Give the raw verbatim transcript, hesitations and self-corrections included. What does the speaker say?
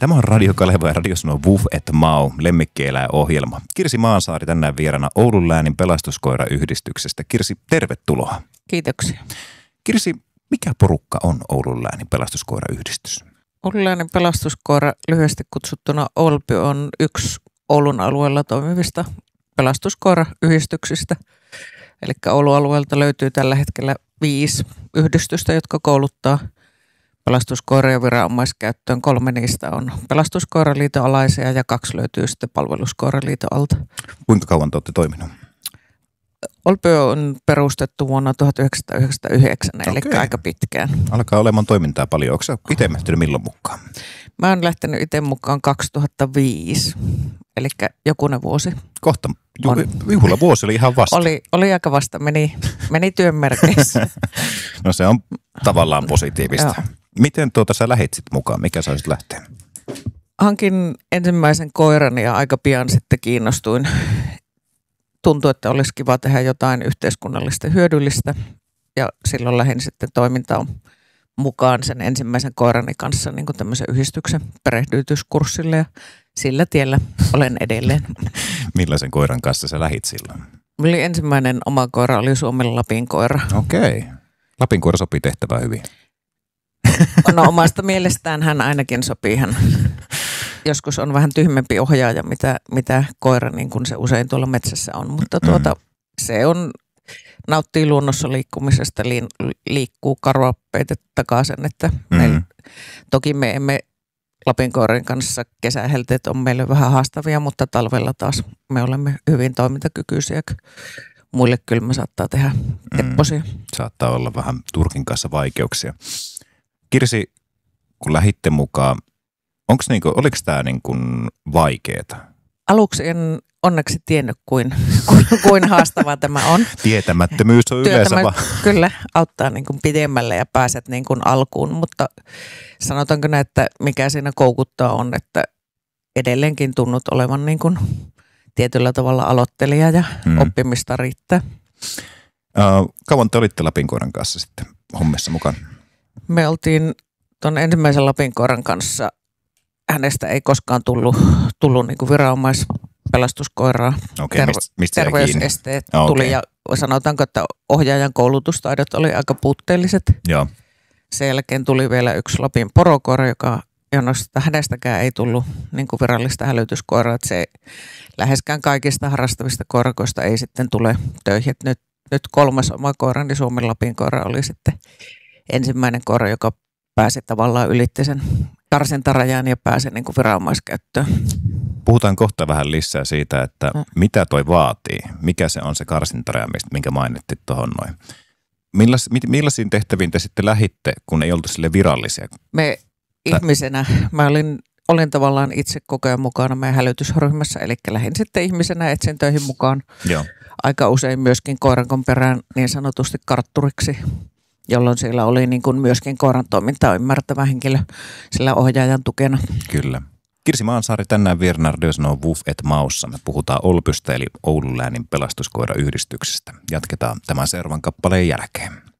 Tämä on Radio Kaleva ja Radio Sano Woof et Mau, lemmikkieläinohjelma. Kirsi Maansaari tänään vieraana Oulun läänin pelastuskoirayhdistyksestä. Kirsi, tervetuloa. Kiitoksia. Kirsi, mikä porukka on Oulun läänin pelastuskoirayhdistys? Oulun läänin pelastuskoira, lyhyesti kutsuttuna Olpy, on yksi Oulun alueella toimivista pelastuskoirayhdistyksistä. Eli Oulun alueelta löytyy tällä hetkellä viisi yhdistystä, jotka kouluttaa pelastuskoiria viranomaiskäyttöön. Kolme niistä on Pelastuskoiraliiton alaisia ja kaksi löytyy sitten Palveluskoiraliiton alta. Kuinka kauan te olette toiminut? Olpy on perustettu vuonna tuhatyhdeksänsataayhdeksänkymmentäyhdeksän, eli Okei. aika pitkään. Alkaa olemaan toimintaa paljon. Onko sä itse lähtenyt milloin mukaan? Mä oon lähtenyt itse mukaan kaksituhattaviisi, eli jokunen vuosi. Kohta. Ju- On. Juhla vuosi oli ihan vasta. Oli, oli aika vasta, meni, meni työn merkeissä. No se on tavallaan positiivista. Joo. Miten tuota sä lähit sit mukaan? Mikä saisit lähteä? Hankin ensimmäisen koiran ja aika pian sitten kiinnostuin. Tuntui, että olisi kiva tehdä jotain yhteiskunnallista hyödyllistä ja silloin lähdin sitten toimintaan mukaan sen ensimmäisen koirani kanssa niin kuin tämmöisen yhdistyksen perehdytyskurssille ja sillä tiellä olen edelleen. Millaisen koiran kanssa sä lähit silloin? Oli ensimmäinen oma koira, oli Suomen Lapin koira. Okei. Lapin koira sopii tehtävään hyvin. No omasta mielestään hän ainakin sopii. Hän joskus on vähän tyhmempi ohjaaja, mitä, mitä koira, niin kuin se usein tuolla metsässä on. Mutta tuota, mm. se on, nauttii luonnossa liikkumisesta, li, liikkuu karva peitettä takaisin. Että mm. meillä, toki me emme Lapin koirin kanssa kesähelteet on meille vähän haastavia, mutta talvella taas me olemme hyvin toimintakykyisiä. Muille kylmä saattaa tehdä tepposia. Mm. Saattaa olla vähän Turkin kanssa vaikeuksia. Kirsi, kun lähitte mukaan, onks niinku, oliko tämä niinku vaikeeta? Aluksi en onneksi tiennyt, kuin, kuin, kuin haastavaa tämä on. Tietämättömyys on yleensä vaan. Kyllä, auttaa niin kuin pidemmälle ja pääset niin kuin alkuun, mutta sanotaanko näin, että mikä siinä koukuttaa on, että edelleenkin tunnut olevan niin kuin tietyllä tavalla aloittelija ja hmm. oppimista riittää. Uh, kauan te olitte Lapinkoiran kanssa sitten hommissa mukaan? Me oltiin tuon ensimmäisen Lapinkoiran kanssa, hänestä ei koskaan tullut, tullut niin kuin viranomaispelastuskoiraa. Okei, Terve- mistä, mistä terveysesteet okay. tuli ja sanotaanko, että ohjaajan koulutustaidot oli aika puutteelliset. Joo. Sen jälkeen tuli vielä yksi Lapin porokoira, joka jonosta hänestäkään ei tullut niin kuin virallista hälytyskoiraa. Että se läheskään kaikista harrastavista koirakoista ei sitten tule töihin. Nyt, nyt kolmas oma koira, niin Suomen Lapin koira oli sitten ensimmäinen koira, joka pääsi tavallaan ylitti sen karsintarajan ja pääsi niin kuin viranomaiskäyttöön. Puhutaan kohta vähän lisää siitä, että no. mitä toi vaatii, mikä se on se karsintaraja, minkä mainittiin tuohon noin. Millas, millaisiin tehtäviin te sitten lähitte, kun ei oltu sille virallisia? Me Tä... ihmisenä, mä olin, olin tavallaan itse koko ajan mukana meidän hälytysryhmässä, eli lähdin sitten ihmisenä etsin töihin mukaan. Joo. Aika usein myöskin koirankon perään niin sanotusti kartturiksi, jolloin siellä oli niin kuin myöskin koiran toimintaa ymmärtävä henkilö sillä ohjaajan tukena. Kyllä. Kirsi Maansaari tänään vieraana Radio Sano Woof et Maussa. Me puhutaan Olpystä eli Oulun läänin pelastuskoirayhdistyksestä. Jatketaan tämän seuraavan kappaleen jälkeen.